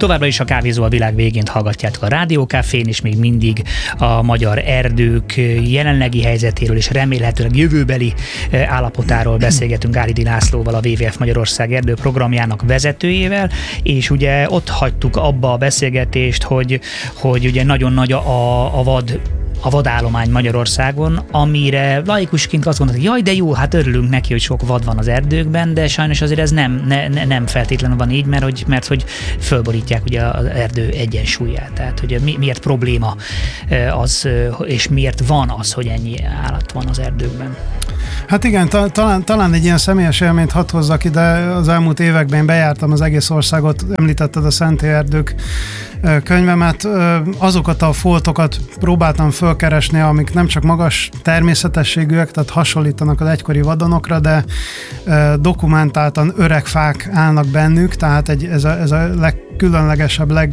Továbbra is a Kávézó a világ végén hallgatjátok a Rádiókafén, és még mindig a magyar erdők jelenlegi helyzetéről és remélhetőleg jövőbeli állapotáról beszélgetünk Gálidi Lászlóval, a WWF Magyarország erdőprogramjának vezetőjével, és ugye ott hagytuk abba a beszélgetést, hogy ugye nagyon nagy a vadállomány Magyarországon, amire laikusként azt gondolod, hogy jaj, de jó, hát örülünk neki, hogy sok vad van az erdőkben, de sajnos azért ez nem feltétlenül van így, mert hogy fölborítják ugye az erdő egyensúlyát. Tehát, hogy miért probléma az, és miért van az, hogy ennyi állat van az erdőkben. Hát igen, talán egy ilyen személyes élményt hadd hozzak ide. Az elmúlt években én bejártam az egész országot, említetted a Szentélyerdők könyvemet, azokat a foltokat próbáltam fölkeresni, amik nem csak magas természetességűek, tehát hasonlítanak az egykori vadonokra, de dokumentáltan öreg fák állnak bennük, tehát ez a legkülönlegesebb,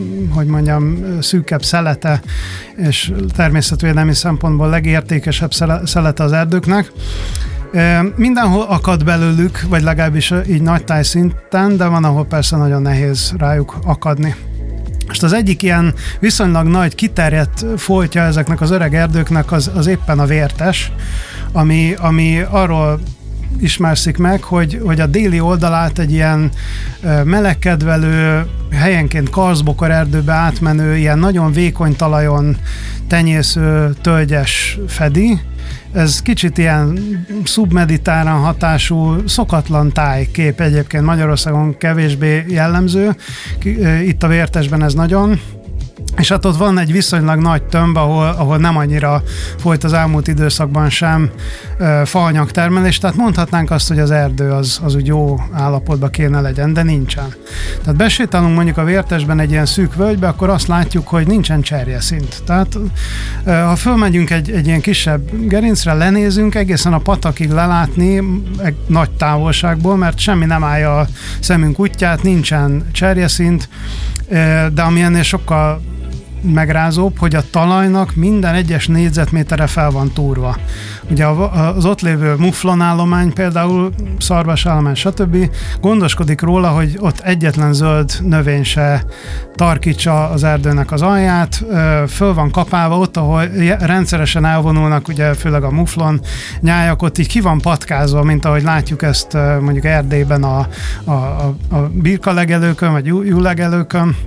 szűkebb szelete, és természetvédelmi szempontból legértékesebb szelete az erdőknek. Mindenhol akad belőlük, vagy legalábbis így nagy tájszinten, de van, ahol persze nagyon nehéz rájuk akadni. Most az egyik ilyen viszonylag nagy, kiterjedt foltja ezeknek az öreg erdőknek az éppen a vértes, ami arról ismerszik meg, hogy a déli oldalát egy ilyen melegkedvelő, helyenként karzbokor erdőbe átmenő, ilyen nagyon vékony talajon tenyésző tölgyes fedi. Ez kicsit ilyen szubmediterrán hatású, szokatlan tájkép egyébként, Magyarországon kevésbé jellemző, itt a vértesben ez nagyon. És hát ott van egy viszonylag nagy tömb, ahol nem annyira folyt az elmúlt időszakban sem faanyag termelés, tehát mondhatnánk azt, hogy az erdő az úgy jó állapotban kéne legyen, de nincsen. Tehát besétálunk mondjuk a vértesben egy ilyen szűk völgybe, akkor azt látjuk, hogy nincsen cserjeszint. Tehát ha fölmegyünk egy ilyen kisebb gerincre, lenézünk, egészen a patakig lelátni egy nagy távolságból, mert semmi nem állja a szemünk útját, nincsen cserjeszint, de ami ennél sokkal megrázóbb, hogy a talajnak minden egyes négyzetméterre fel van túrva. Ugye az ott lévő muflonállomány, például szarvasállomány, stb. Gondoskodik róla, hogy ott egyetlen zöld növény se tarkítsa az erdőnek az alját, föl van kapálva ott, ahol rendszeresen elvonulnak, ugye főleg a muflon nyájak, ott így ki van patkázva, mint ahogy látjuk ezt mondjuk Erdélyben a birkalegelőkön, vagy júlegelőkön.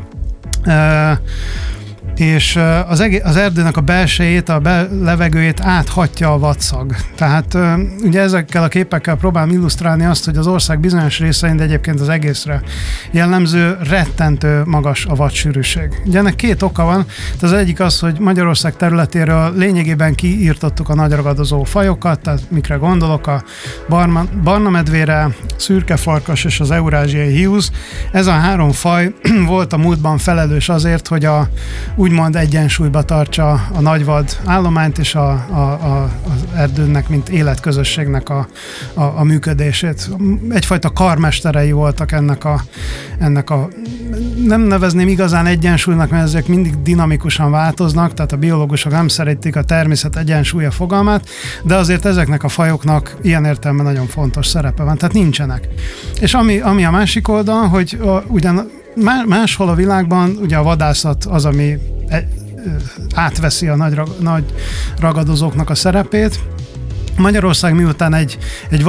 És az erdőnek a belsejét, a levegőjét áthatja a vadszag. Tehát ugye ezekkel a képekkel próbálom illusztrálni azt, hogy az ország bizonyos részein, de egyébként az egészre jellemző, rettentő magas a vadsűrűség. Ugye ennek két oka van. Az egyik az, hogy Magyarország területéről lényegében kiírtottuk a nagyragadozó fajokat, tehát mikre gondolok, a barna medvére, szürke farkas és az eurázsiai hiúz. Ez a három faj volt a múltban felelős azért, hogy úgymond egyensúlyba tartsa a nagyvad állományt és az erdőnek, mint életközösségnek a működését. Egyfajta karmesterei voltak ennek a nem nevezném igazán egyensúlynak, mert ezek mindig dinamikusan változnak, tehát a biológusok nem szeretik a természet egyensúlya fogalmát, de azért ezeknek a fajoknak ilyen értelemben nagyon fontos szerepe van, tehát nincsenek. És ami a másik oldal, hogy ugyan máshol a világban ugye a vadászat az, ami átveszi a nagy ragadozóknak a szerepét. Magyarország miután egy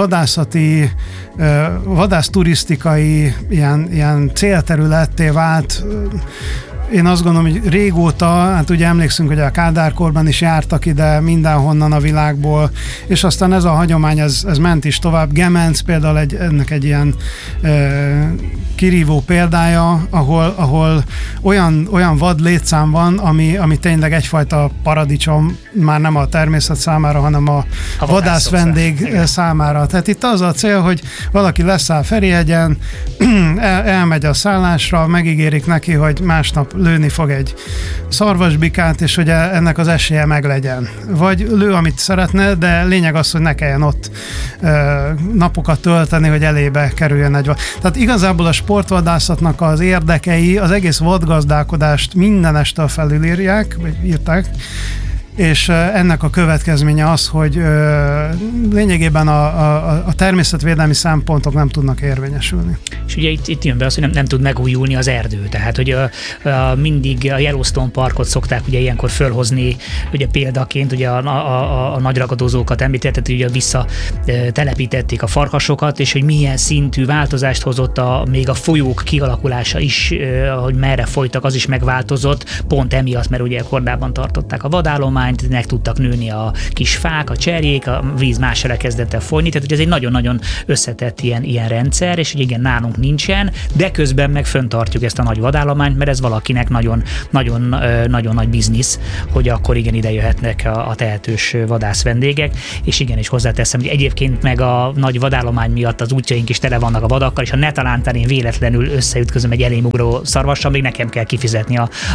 vadászturisztikai ilyen célterületté vált, én azt gondolom, hogy régóta, hát ugye emlékszünk, hogy a Kádárkorban is jártak ide mindenhonnan a világból, és aztán ez a hagyomány, ez ment is tovább. Gemenc például ennek egy ilyen kirívó példája, ahol olyan vad létszám van, ami tényleg egyfajta paradicsom, már nem a természet számára, hanem a vadász vendég számára. Tehát itt az a cél, hogy valaki leszáll Ferihegyen, elmegy a szállásra, megígérik neki, hogy másnap lőni fog egy szarvasbikát, és hogy ennek az esélye meglegyen. Vagy lő, amit szeretne, de lényeg az, hogy ne kelljen ott napokat tölteni, hogy elébe kerüljön egy vad. Tehát igazából a sportvadászatnak az érdekei az egész vadgazdálkodást mindenestől felülírják, vagy írták, és ennek a következménye az, hogy lényegében a természetvédelmi szempontok nem tudnak érvényesülni. És ugye itt jön be az, hogy nem tud megújulni az erdő. Tehát, hogy mindig a Yellowstone Parkot szokták ugye ilyenkor fölhozni, ugye példaként, ugye a nagy ragadozókat említetted, hogy ugye visszatelepítették a farkasokat, és hogy milyen szintű változást hozott még a folyók kialakulása is, hogy merre folytak, az is megváltozott, pont emiatt, mert ugye korábban tartották a vadállományt, meg tudtak nőni a kis fák, a cserjék, a víz másra kezdett el folyni, tehát hogy ez egy nagyon-nagyon összetett ilyen rendszer, és hogy igen, nálunk nincsen, de közben meg fenntartjuk ezt a nagy vadállományt, mert ez valakinek nagyon nagy biznisz, hogy akkor igen, ide jöhetnek a tehetős vadász vendégek, és igen, és hozzáteszem, hogy egyébként meg a nagy vadállomány miatt az útjaink is tele vannak a vadakkal, és ha netalántán én véletlenül összeütközöm egy elémugró szarvassal, még nekem kell kifizetni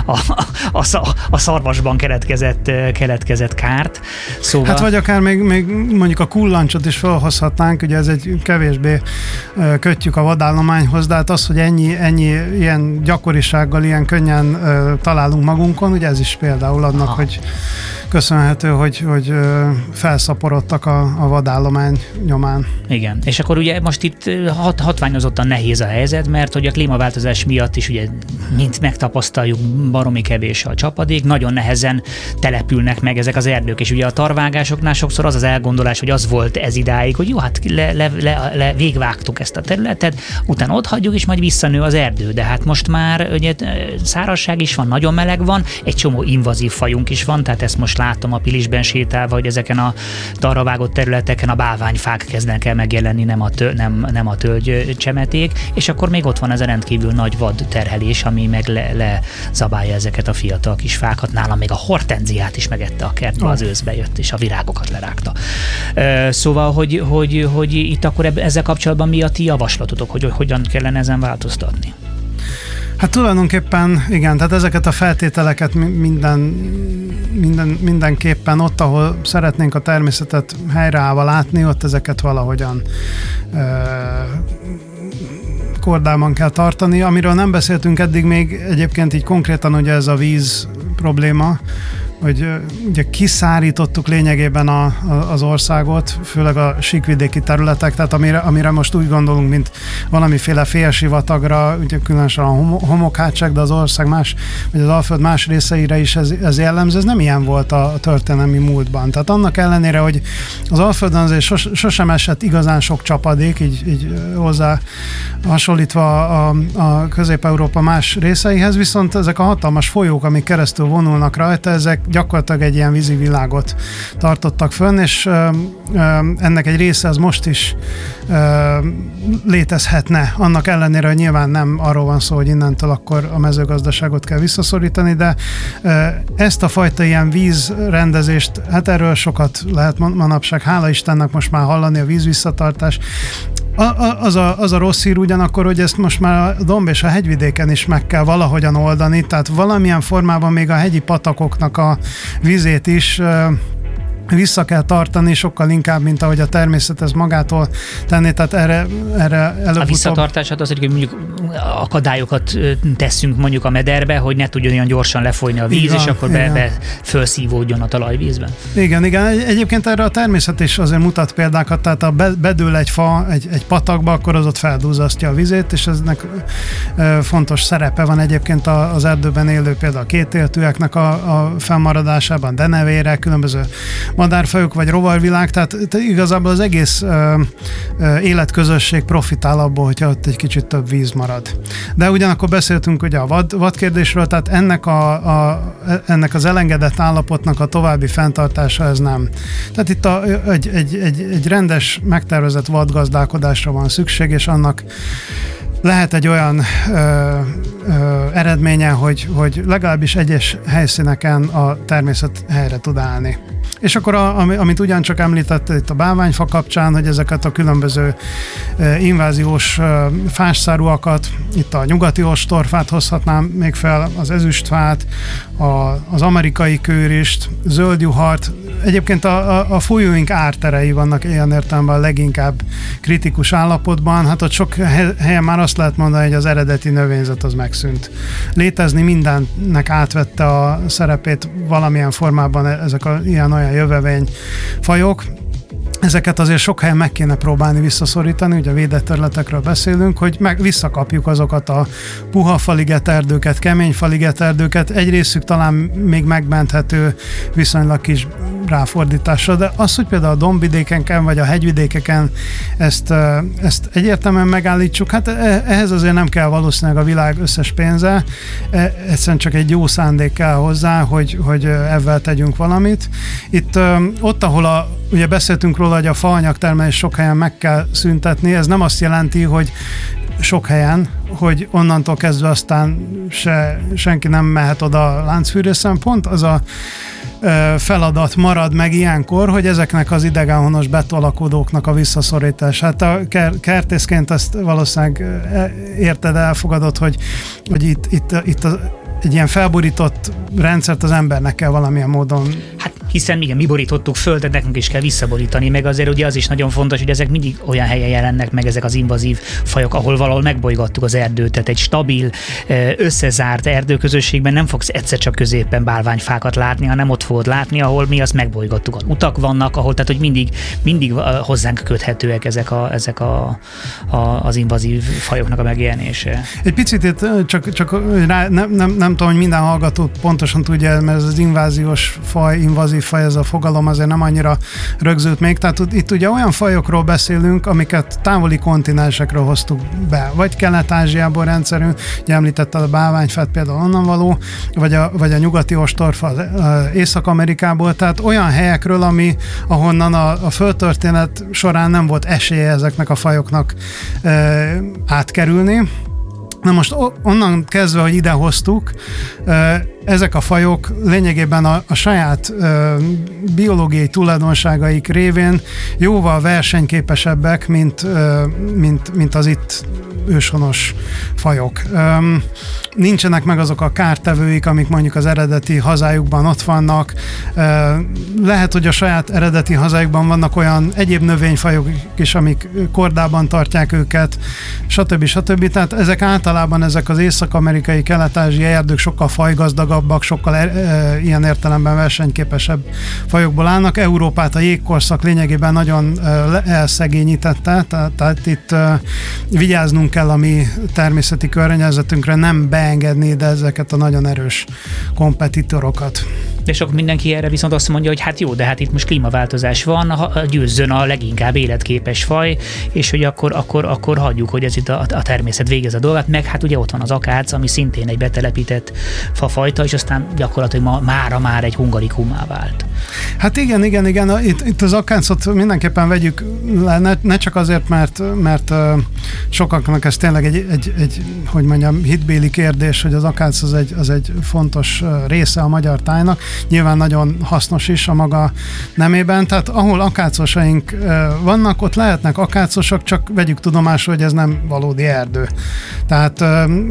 a szarvasban keletkezett kárt. Szóval... Hát vagy akár még mondjuk a kullancsot is felhozhatnánk, ugye ez egy kevésbé kötjük a vadállományhoz, de hát az, hogy ennyi ilyen gyakorisággal, ilyen könnyen találunk magunkon, ugye ez is például annak, hogy köszönhető, hogy felszaporodtak a vadállomány nyomán. Igen, és akkor ugye most itt hatványozottan nehéz a helyzet, mert hogy a klímaváltozás miatt is ugye mint megtapasztaljuk, baromi kevés a csapadék, nagyon nehezen települnek meg ezek az erdők, és ugye a tarvágásoknál sokszor az elgondolás, hogy az volt ez idáig, hogy jó, hát végvágtuk ezt a területet, utána ott hagyjuk, és majd visszanő az erdő, de hát most már ugye szárazság is van, nagyon meleg van, egy csomó invazív fajunk is van, tehát ezt most látom a Pilisben sétálva, hogy ezeken a tarravágott területeken a bálványfák kezdenek el megjelenni, nem a tölgycsemeték, és akkor még ott van ez a rendkívül nagy vad terhelés, ami meg lezabálja ezeket a fiatal kis fákat. Nálam még a hortenziát is megette a kertbe, az őszbe jött, és a virágokat lerágta. Szóval, hogy itt akkor ezzel kapcsolatban mi a ti javaslatotok, hogy hogyan kellene ezen változtatni? Hát tulajdonképpen igen, tehát ezeket a feltételeket mindenképpen ott, ahol szeretnénk a természetet helyreállva látni, ott ezeket valahogyan kordában kell tartani. Amiről nem beszéltünk eddig még egyébként így konkrétan ugye ez a víz probléma, hogy ugye kiszárítottuk lényegében az országot, főleg a síkvidéki területek, tehát amire most úgy gondolunk, mint valamiféle félsivatagra, ugye különösen a homokhátság, de az ország vagy az Alföld más részeire is ez jellemző, ez nem ilyen volt a történelmi múltban. Tehát annak ellenére, hogy az Alföldön azért sosem esett igazán sok csapadék, így hozzá hasonlítva a Közép-Európa más részeihez, viszont ezek a hatalmas folyók, amik keresztül vonulnak rajta, ezek gyakorlatilag egy ilyen vízi világot tartottak fönn, és ennek egy része az most is létezhetne, annak ellenére, hogy nyilván nem arról van szó, hogy innentől akkor a mezőgazdaságot kell visszaszorítani, de ezt a fajta ilyen vízrendezést, hát erről sokat lehet manapság, hála Istennek most már hallani, a vízvisszatartás. Az a rossz hír ugyanakkor, hogy ezt most már a domb és a hegyvidéken is meg kell valahogyan oldani, tehát valamilyen formában még a hegyi patakoknak a vizét is vissza kell tartani, sokkal inkább, mint ahogy a természet ez magától tenni, tehát erre előbb-utóbb... A visszatartását az, hogy mondjuk akadályokat teszünk mondjuk a mederbe, hogy ne tudjon olyan gyorsan lefolyni a víz, igen, és akkor felszívódjon a talajvízben. Igen. Egyébként erre a természet is azért mutat példákat, tehát ha bedől egy fa egy patakba, akkor az ott feldúzzasztja a vizét, és eznek fontos szerepe van egyébként az erdőben élő például a kétéltűeknek a fennmaradásában, denevérek, különböző madárfajok vagy rovarvilág, tehát igazából az egész életközösség profitál abból, hogyha ott egy kicsit több víz marad. De ugyanakkor beszéltünk ugye a vadkérdésről, tehát ennek az elengedett állapotnak a további fenntartása ez nem. Tehát itt egy rendes, megtervezett vadgazdálkodásra van szükség, és annak lehet egy olyan eredménye, hogy legalábbis egyes helyszíneken a természet helyre tud állni. És akkor, amit ugyancsak említett itt a bálványfa kapcsán, hogy ezeket a különböző inváziós fásszárúakat, itt a nyugati ostorfát hozhatnám még fel, az ezüstfát, az amerikai kőrist, zöldjuhart. Egyébként a folyóink árterei vannak ilyen értelemben a leginkább kritikus állapotban. Hát ott sok helyen már azt lehet mondani, hogy az eredeti növényzet az megszűnt. Létezni mindennek átvette a szerepét valamilyen formában ezek ilyen-olyan jövevényfajok. Ezeket azért sok helyen meg kéne próbálni visszaszorítani, ugye a védett területekről beszélünk, hogy visszakapjuk azokat a puha faligeterdőket, kemény faligeterdőket, egy részük talán még megmenthető viszonylag kis ráfordításra, de az, hogy például a dombvidékenken vagy a hegyvidékeken ezt egyértelműen megállítsuk, hát ehhez azért nem kell valószínűleg a világ összes pénze, egyszerűen csak egy jó szándék kell hozzá, hogy ebben tegyünk valamit. Itt ott, ahol ugye beszéltünk róla, hogy a faanyag termelés sok helyen meg kell szüntetni, ez nem azt jelenti, hogy sok helyen, hogy onnantól kezdve aztán senki nem mehet oda láncfűrészen, pont az a feladat marad meg ilyenkor, hogy ezeknek az idegenhonos betolakodóknak a visszaszorítás. Hát a kertészként ezt valószínűleg érted, elfogadod, hogy itt egy ilyen felborított rendszert az embernek kell valamilyen módon. Hát hiszen igen, mi borítottuk föl, de nekünk is kell visszaborítani, meg azért ugye az is nagyon fontos, hogy ezek mindig olyan helyen jelennek meg, ezek az invazív fajok, ahol valahol megbolygattuk az erdőt, tehát egy stabil, összezárt erdőközösségben nem fogsz egyszer csak középen bálványfákat látni, hanem ott fogod látni, ahol mi azt megbolygattuk. Utak vannak, ahol, tehát hogy mindig hozzánk köthetőek ezek az invazív fajoknak a megjelenése. Egy picit itt csak nem tudom, hogy minden hallgató pontosan tudja, mert ez az invazív faj, ez a fogalom azért nem annyira rögzült még. Tehát itt ugye olyan fajokról beszélünk, amiket távoli kontinensekről hoztuk be. Vagy Kelet-Ázsiából rendszerünk, ugye említetted a bálványfát például onnan való, vagy a nyugati ostorfa Észak-Amerikából. Tehát olyan helyekről, ahonnan a földtörténet során nem volt esélye ezeknek a fajoknak átkerülni. Na most onnan kezdve, hogy ide hoztuk, ezek a fajok lényegében a saját biológiai tulajdonságaik révén jóval versenyképesebbek, mint az itt őshonos fajok. Nincsenek meg azok a kártevőik, amik mondjuk az eredeti hazájukban ott vannak. Lehet, hogy a saját eredeti hazájukban vannak olyan egyéb növényfajok is, amik kordában tartják őket, stb. Tehát ezek az észak-amerikai, kelet-ázsiai erdők sokkal fajgazdagabbak, sokkal ilyen értelemben versenyképesebb fajokból állnak. Európát a jégkorszak lényegében nagyon elszegényítette, tehát itt vigyáznunk kell a mi természeti környezetünkre, nem beengedni ide ezeket a nagyon erős kompetitorokat. És akkor mindenki erre viszont azt mondja, hogy hát jó, de hát itt most klímaváltozás van, győzzön a leginkább életképes faj, és hogy akkor hagyjuk, hogy ez itt a természet végez a dolgát, meg hát ugye ott van az akác, ami szintén egy betelepített fafajta, és aztán gyakorlatilag mára már egy hungarikumá vált. Hát igen. Itt az akácot mindenképpen vegyük le, ne csak azért, mert sokaknak ez tényleg egy hogy mondjam, hitbéli kérdés, hogy az akác az egy fontos része a magyar tájnak. Nyilván nagyon hasznos is a maga nemében, tehát ahol akácosaink vannak, ott lehetnek akácosok, csak vegyük tudomásul, hogy ez nem valódi erdő. Tehát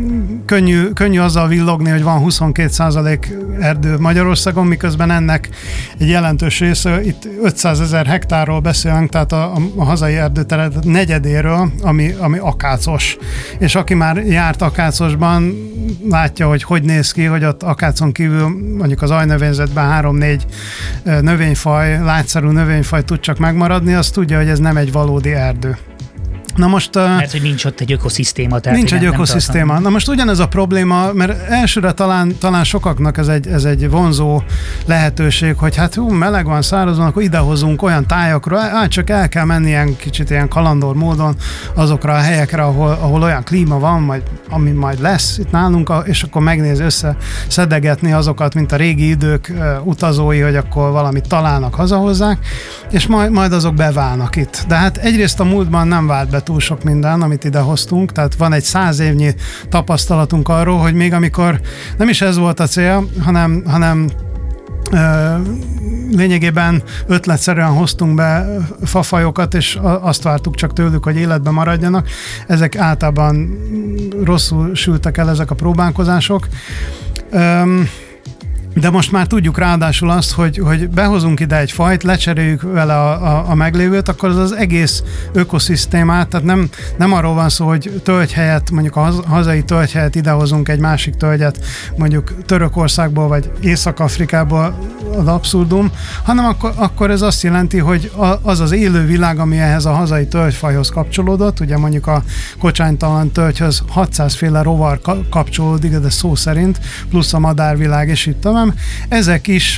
könnyű azzal villogni, hogy van 22% erdő Magyarországon, miközben ennek egy jelentős része, itt 500 000 hektárról beszélünk, tehát a hazai erdőterület negyedéről, ami akácos. És aki már járt akácosban, látja, hogy néz ki, hogy ott akácon kívül mondjuk az ajnövényzetben 3-4 növényfaj, lágyszárú növényfaj tud csak megmaradni, azt tudja, hogy ez nem egy valódi erdő. Na most, mert hogy nincs ott egy ökoszisztéma. Nincs egy ökoszisztéma. Na most ugyanez a probléma, mert elsőre talán sokaknak ez egy vonzó lehetőség, hogy hát meleg van, száraz van, akkor idehozunk olyan tájakra, csak el kell menni ilyen kicsit ilyen kalandor módon azokra a helyekre, ahol olyan klíma van, ami majd lesz itt nálunk, és akkor összeszedegetni azokat, mint a régi idők utazói, hogy akkor valamit találnak, hazahozzák, és majd azok beválnak itt. De hát egyrészt a múltban nem vált be túl sok minden, amit ide hoztunk, tehát van egy 100 évnyi tapasztalatunk arról, hogy még amikor nem is ez volt a cél, hanem lényegében ötletszerűen hoztunk be fafajokat, és azt vártuk csak tőlük, hogy életben maradjanak. Ezek általában rosszul sültek el ezek a próbálkozások. De most már tudjuk ráadásul azt, hogy behozunk ide egy fajt, lecseréljük vele a meglévőt, akkor az egész ökoszisztémát, tehát nem arról van szó, hogy tölgyhelyet, mondjuk a hazai tölgyhelyet idehozunk egy másik tölgyet, mondjuk Törökországból vagy Észak-Afrikából, az abszurdum, hanem akkor ez azt jelenti, hogy az élő világ, ami ehhez a hazai tölgyfajhoz kapcsolódott, ugye mondjuk a kocsánytalan tölgyhöz 600 féle rovar kapcsolódik, de szó szerint, plusz a madárvilág, és itt tovább, ezek is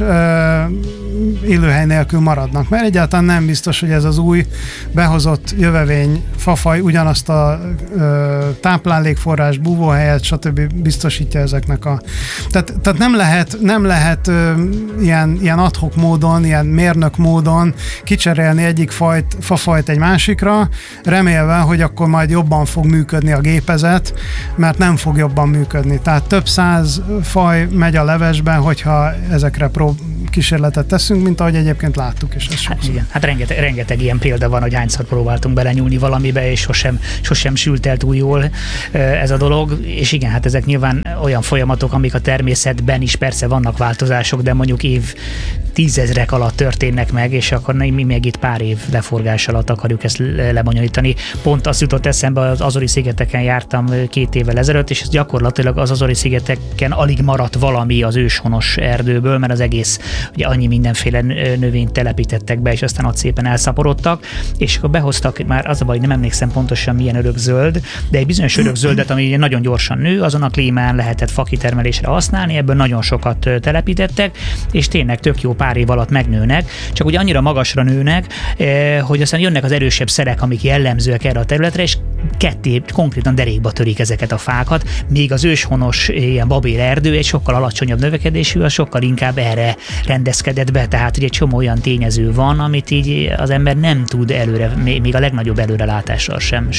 élőhely nélkül maradnak, mert egyáltalán nem biztos, hogy ez az új behozott jövevény fafaj ugyanazt a táplálékforrás, búvóhelyet, stb. Biztosítja ezeknek a... Tehát nem lehet ilyen ad-hoc módon, ilyen mérnök módon kicserélni egyik fafajt egy másikra, remélve, hogy akkor majd jobban fog működni a gépezet, mert nem fog jobban működni. Tehát több száz faj megy a levesben, hogyha ezekre kísérletet teszünk, mint ahogy egyébként láttuk is. Igen, hát rengeteg ilyen példa van, hogy hányszor próbáltunk belenyúlni valamibe, és sosem sült el túl jól ez a dolog, és igen, hát ezek nyilván olyan folyamatok, amik a természetben is persze vannak változások, de mondjuk tízezrek alatt történnek meg, és akkor mi még itt pár év leforgás alatt akarjuk ezt lebonyolítani. Pont azt jutott eszembe, az Azori-szigeteken jártam 2 évvel ezelőtt, és gyakorlatilag az Azori-szigeteken alig maradt valami az őshonos erdőből, mert az egész, ugye annyi mindenféle növényt telepítettek be, és aztán ott szépen elszaporodtak, és akkor behoztak, már az a baj, nem emlékszem pontosan milyen örökzöld, de egy bizonyos örökzöldet, ami nagyon gyorsan nő, azon a klímán lehetett fakitermelésre használni, ebből nagyon sokat telepítettek, és tényleg tök jó pár év alatt megnőnek, csak ugye annyira magasra nőnek, hogy aztán jönnek az erősebb szerek, amik jellemzőek erre a területre, és ketté konkrétan derékba törik ezeket a fákat, míg az őshonos ilyen babér erdő egy sokkal alacsonyabb növekedésű, az sokkal inkább erre rendezkedett be, tehát ugye egy csomó olyan tényező van, amit így az ember nem tud előre, még a legnagyobb előrelátással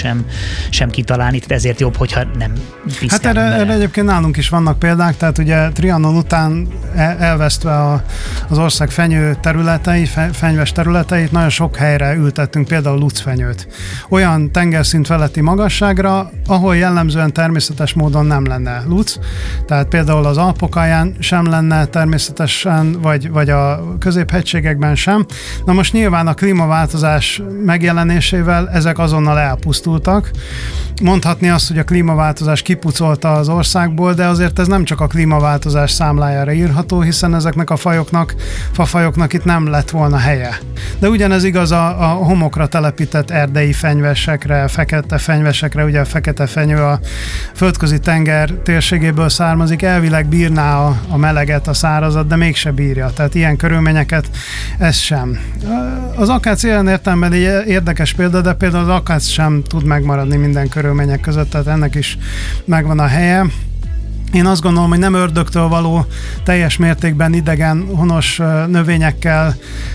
sem kitalálni, tehát ezért jobb, hogyha nem piszkálunk Hát erre egyébként nálunk is vannak példák, tehát ugye Trianon után elvesztve az ország fenyő területeit, fenyves területeit, nagyon sok helyre ültettünk például lucfenyőt. Olyan tengerszint feletti magasságra, ahol jellemzően természetes módon nem lenne luc, tehát például az Alpok alján sem lenne természetesen, vagy a középhegységekben sem. Na most nyilván a klímaváltozás megjelenésével ezek azonnal elpusztultak. Mondhatni azt, hogy a klímaváltozás kipucolta az országból, de azért ez nem csak a klímaváltozás számlájára írható, hiszen ezeknek a fafajoknak itt nem lett volna helye. De ugyanez igaz a homokra telepített erdei fenyvesekre, fekete fenyvesekre, ugye a fekete fenyő a földközi tenger térségéből származik, elvileg bírná a meleget, a szárazat, de mégse bírja. Tehát ilyen körülményeket ez sem. Az akác ilyen értelemben egy érdekes példa, de például az akác sem tud megmaradni minden körülmények között, tehát ennek is megvan a helye. Én azt gondolom, hogy nem ördögtől való teljes mértékben idegen, honos növényekkel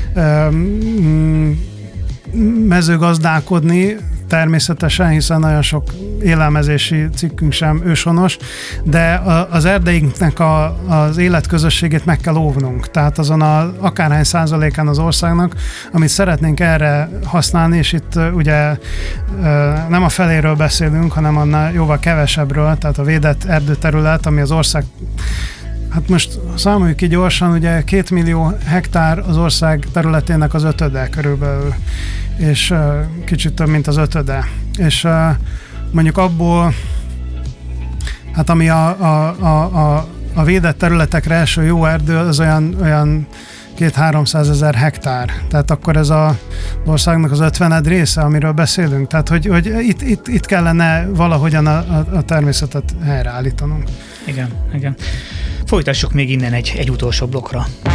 mezőgazdálkodni, természetesen, hiszen nagyon sok élelmezési cikkünk sem őshonos, de az erdeinknek az életközösségét meg kell óvnunk. Tehát azon akárhány százalékán az országnak, amit szeretnénk erre használni, és itt ugye nem a feléről beszélünk, hanem annál jóval kevesebbről, tehát a védett erdőterület, ami az ország, hát most számoljuk ki gyorsan, ugye 2 millió hektár az ország területének az 5-öde körülbelül, és kicsit több, mint az 5-öde. És mondjuk abból, hát ami a védett területekre első jó erdő, az olyan 200-300 ezer hektár. Tehát akkor ez az országnak az 50. része, amiről beszélünk. Tehát, hogy itt kellene valahogyan a természetet helyreállítanunk. Igen. Folytassuk még innen egy utolsó blokkra.